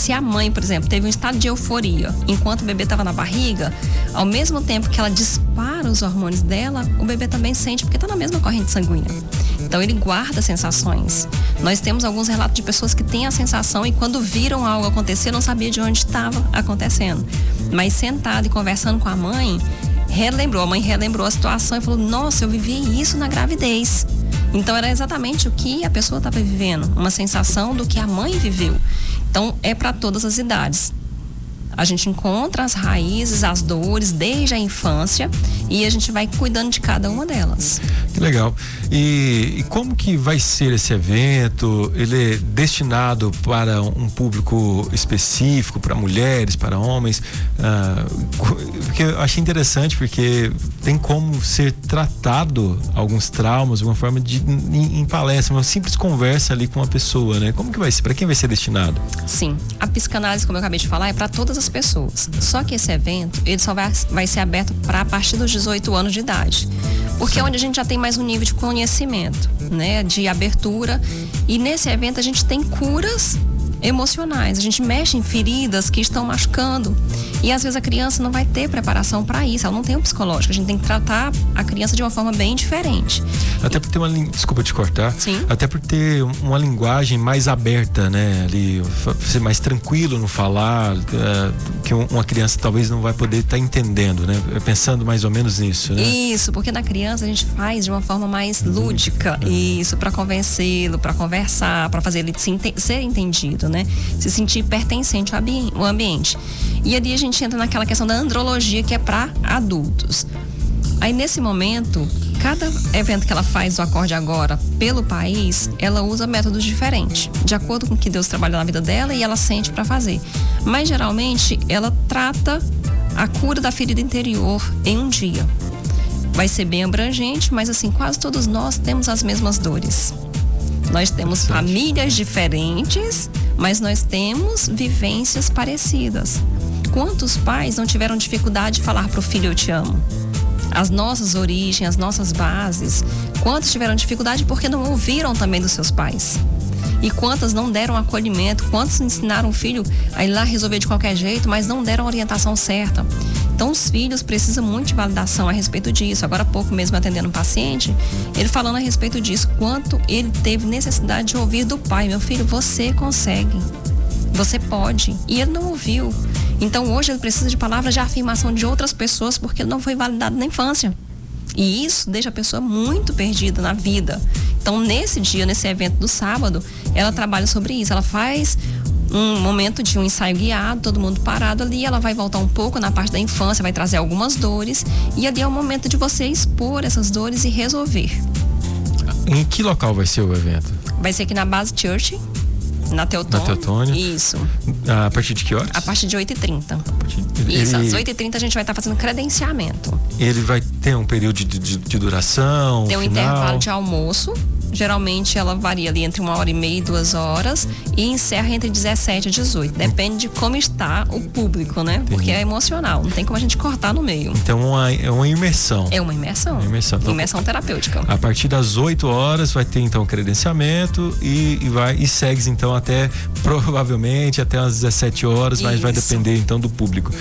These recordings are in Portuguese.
Se a mãe, por exemplo, teve um estado de euforia enquanto o bebê estava na barriga, ao mesmo tempo que ela dispara os hormônios dela, o bebê também sente, porque está na mesma corrente sanguínea. Então ele guarda sensações. Nós temos alguns relatos de pessoas que têm a sensação e quando viram algo acontecer, não sabia de onde estava acontecendo. Mas sentado e conversando com a mãe, a mãe relembrou a situação e falou: nossa, eu vivi isso na gravidez. Então era exatamente o que a pessoa estava vivendo, uma sensação do que a mãe viveu. Então é para todas as idades. A gente encontra as raízes, as dores desde a infância e a gente vai cuidando de cada uma delas. Que legal. E como que vai ser esse evento? Ele é destinado para um público específico, para mulheres, para homens? Porque eu achei interessante, porque tem como ser tratado alguns traumas de uma forma em palestra, uma simples conversa ali com uma pessoa, né? Como que vai ser? Para quem vai ser destinado? Sim, a psicanálise, como eu acabei de falar, é para todas as pessoas. Só que esse evento, ele só vai ser aberto para a partir dos 18 anos de idade. Porque é onde a gente já tem mais um nível de conhecimento, né? De abertura. E nesse evento a gente tem curas emocionais. A gente mexe em feridas que estão machucando. E às vezes a criança não vai ter preparação para isso. Ela não tem um psicológico. A gente tem que tratar a criança de uma forma bem diferente. Até por ter desculpa te cortar. Sim. Até por ter uma linguagem mais aberta, né? Ali, ser mais tranquilo no falar, que uma criança talvez não vai poder estar entendendo, né? Pensando mais ou menos nisso, né? Isso, porque na criança a gente faz de uma forma mais lúdica. Isso, para convencê-lo, para conversar, para fazer ele ser entendido, né? Se sentir pertencente ao ambiente. E ali a gente entra naquela questão da andrologia, que é para adultos. Aí nesse momento, cada evento que ela faz do Acorde Agora pelo país, ela usa métodos diferentes, de acordo com o que Deus trabalha na vida dela e ela sente para fazer. Mas geralmente ela trata a cura da ferida interior em um dia. Vai ser bem abrangente, mas assim, quase todos nós temos as mesmas dores. Nós temos famílias diferentes, mas nós temos vivências parecidas. Quantos pais não tiveram dificuldade de falar para o filho: eu te amo? As nossas origens, as nossas bases. Quantos tiveram dificuldade porque não ouviram também dos seus pais? E quantas não deram acolhimento? Quantos ensinaram o filho a ir lá resolver de qualquer jeito, mas não deram a orientação certa? Então os filhos precisam muito de validação a respeito disso. Agora há pouco mesmo atendendo um paciente, ele falando a respeito disso, quanto ele teve necessidade de ouvir do pai: meu filho, você consegue, você pode. E ele não ouviu. Então hoje ele precisa de palavras de afirmação de outras pessoas, porque ele não foi validado na infância. E isso deixa a pessoa muito perdida na vida. Então nesse dia, nesse evento do sábado, ela trabalha sobre isso. Ela faz um momento de um ensaio guiado, todo mundo parado ali. Ela vai voltar um pouco na parte da infância, vai trazer algumas dores. E ali é o momento de você expor essas dores e resolver. Em que local vai ser o evento? Vai ser aqui na Base Church, na Teotônio. Isso. A partir de que horas? A partir de 8h30. Isso, às 8h30 a gente vai estar fazendo credenciamento. Ele vai ter um período de duração? Tem um intervalo de almoço. Geralmente ela varia ali entre 1h30 e 2 horas e encerra entre 17 e 18. Depende de como está o público, né? Entendi. Porque é emocional, não tem como a gente cortar no meio. Então é uma imersão. É uma imersão. Então, imersão terapêutica. A partir das 8 horas vai ter então credenciamento e segue então até provavelmente até as 17 horas, mas vai depender então do público.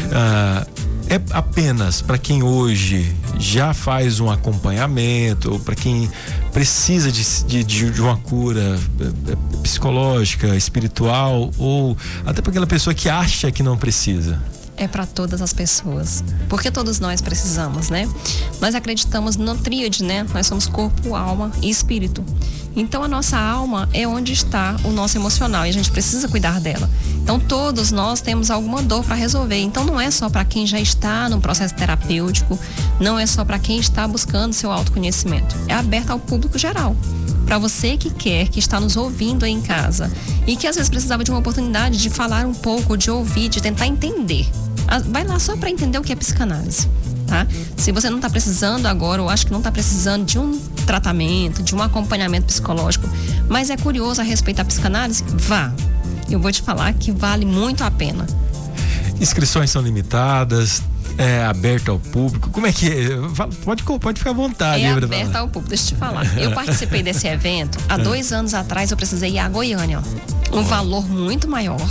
É apenas para quem hoje já faz um acompanhamento, ou para quem precisa de uma cura psicológica, espiritual, ou até para aquela pessoa que acha que não precisa? É para todas as pessoas, porque todos nós precisamos, né? Nós acreditamos no tríade, né? Nós somos corpo, alma e espírito. Então a nossa alma é onde está o nosso emocional e a gente precisa cuidar dela. Então todos nós temos alguma dor para resolver. Então não é só para quem já está no processo terapêutico, não é só para quem está buscando seu autoconhecimento. É aberto ao público geral. Para você que quer, que está nos ouvindo aí em casa e que às vezes precisava de uma oportunidade de falar um pouco, de ouvir, de tentar entender. Vai lá só para entender o que é psicanálise. Tá? Se você não está precisando agora, ou acha que não está precisando de um tratamento, de um acompanhamento psicológico, mas é curioso a respeito da psicanálise, vá. Eu vou te falar que vale muito a pena. Inscrições são limitadas, é aberto ao público. Como é que é? Pode ficar à vontade. É aberto ao público, deixa eu te falar. Eu participei desse evento há 2 anos atrás, eu precisei ir a Goiânia. Um valor muito maior.